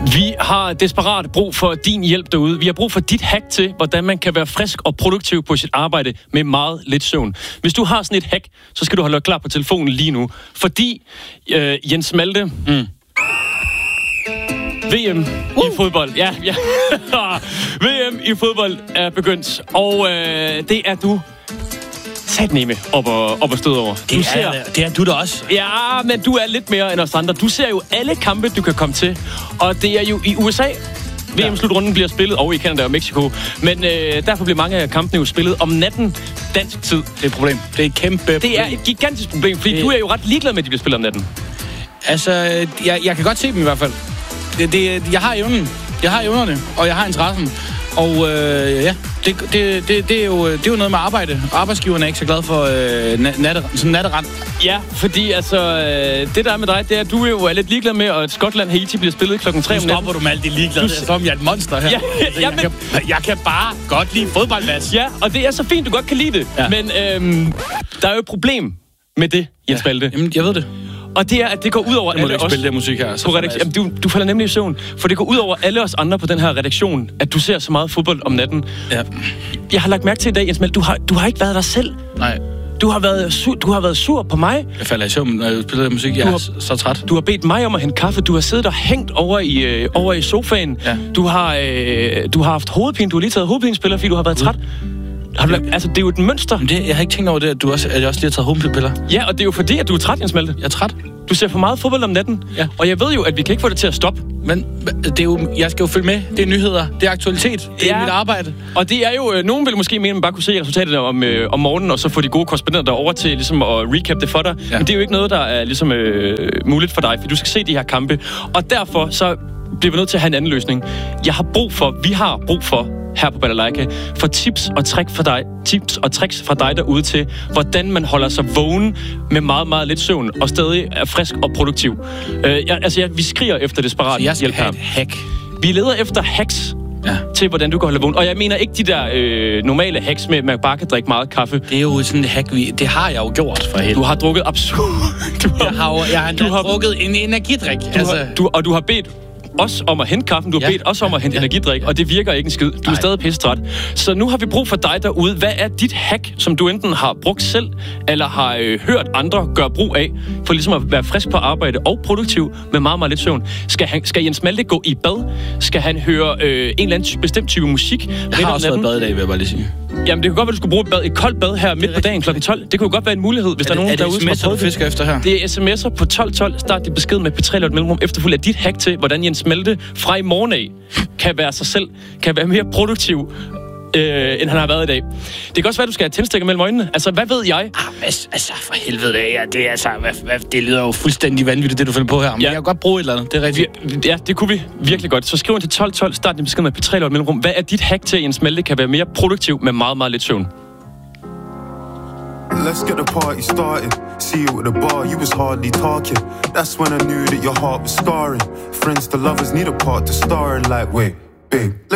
Vi har desperat brug for din hjælp derude. Vi har brug for dit hack til, hvordan man kan være frisk og produktiv på sit arbejde med meget lidt søvn. Hvis du har sådan et hack, så skal du holde dig klar på telefonen lige nu. Fordi Jens Malte... VM i fodbold. Ja. VM i fodbold er begyndt. Og det er du satneme op og støde over. Det er du da også. Ja, men du er lidt mere end os andre. Du ser jo alle kampe, du kan komme til. Og det er jo i USA. VM-slutrunden bliver spillet, og i Canada og Mexico. Men derfor bliver mange af kampene jo spillet om natten dansk tid. Det er et problem. Det er et kæmpe problem. Det er et gigantisk problem, fordi du er jo ret ligeglad med, at de bliver spillet om natten. Altså, jeg kan godt se dem i hvert fald. Jeg har evnen. Jeg har evnerne, og jeg har interessen. Og det er jo noget med arbejde. Arbejdsgiverne er ikke så glad for sådan natterand. Ja, fordi altså, det der er med dig, det er, at du jo er lidt ligeglad med, at Skotland-Haiti bliver spillet klokken 3 om natten. Nu stopper du med alt det ligeglade, som jeg er et monster her. Jeg kan bare godt lide fodboldmatch. Ja, og det er så fint, du godt kan lide det. Ja. Men der er jo et problem med det, Jens Malte. Jamen, jeg ved det. Og det er, at det går ud over alle os... Du må ikke spille det musik her. Jamen, du falder nemlig i søvn, for det går ud over alle os andre på den her redaktion, at du ser så meget fodbold om natten. Ja. Jeg har lagt mærke til i dag, Jens Malte, du har ikke været der selv. Nej. Du har været sur på mig. Jeg falder i søvn, når jeg spiller musik. Jeg er så træt. Du har bedt mig om at hente kaffe. Du har siddet og hængt over i sofaen. Ja. Du har haft hovedpine. Du har lige taget hovedpinespiller, fordi du har været træt. Altså, det er jo et mønster. Jeg har ikke tænkt over det, at jeg også lige har taget hovedpinepiller. Ja, og det er jo fordi, at du er træt, Jens Malte. Jeg er træt. Du ser for meget fodbold om natten. Ja. Og jeg ved jo, at vi kan ikke få det til at stoppe. Men det er jo, jeg skal jo følge med. Det er nyheder. Det er aktualitet. Det er mit arbejde. Og det er jo... Nogen vil måske mene, at man bare kunne se resultatet om morgenen, og så få de gode korrespondenter over til ligesom at recap det for dig. Ja. Men det er jo ikke noget, der er ligesom muligt for dig, for du skal se de her kampe. Og derfor så bliver vi nødt til at have en anden løsning. Vi har brug for her på Balalaika, for tips og tricks fra dig derude til, hvordan man holder sig vågen med meget, meget lidt søvn, og stadig er frisk og produktiv. Vi skriger efter desperat hjælp her. Hack. Vi leder efter hacks til, hvordan du kan holde vågen. Og jeg mener ikke de der normale hacks med, at man bare kan drikke meget kaffe. Det er jo sådan et hack, det har jeg jo gjort for helvede. Du har drukket absurd. Jeg har drukket en energidrik. Du har bedt os om at hente kaffen, du har bedt os om at hente energidrik, og det virker ikke en skid. Du er stadig pissetræt. Så nu har vi brug for dig derude. Hvad er dit hack, som du enten har brugt selv, eller har hørt andre gøre brug af, for ligesom at være frisk på arbejde og produktiv med meget, meget lidt søvn? Skal Jens Malte gå i bad? Skal han høre en eller anden bestemt type musik? Jeg har også været bad i dag, vil jeg bare lige sige. Jamen, det kunne godt være, du skulle bruge et koldt bad her midt på dagen kl. 12. Det kunne godt være en mulighed, hvis der er nogen derude, som har prøvet det. fisker efter her? Det er sms'er på 1212. Start din besked med P3 mellemrum efterfulgt af dit hack til, hvordan Jens Malte fra i morgen af kan være sig selv, kan være mere produktiv, end han har været i dag. Det kan også være, at du skal have tændstikker mellem øjnene. Altså, hvad ved jeg? Altså, for helvede, det er altså... det lyder jo fuldstændig vanvittigt, det du finder på her. Men jeg kan godt bruge et eller andet, det er rigtigt. Ja, det kunne vi virkelig godt. Så skriv ind til 1212, start din besked med P3 mellemrum. Hvad er dit hack til, at Jens Malte kan være mere produktiv med meget, meget lidt søvn? Let's get the party started. See you at the bar, you was hardly talking. That's when I knew that your heart was scarring. Friends to lovers need a part to star in, like, wait, babe,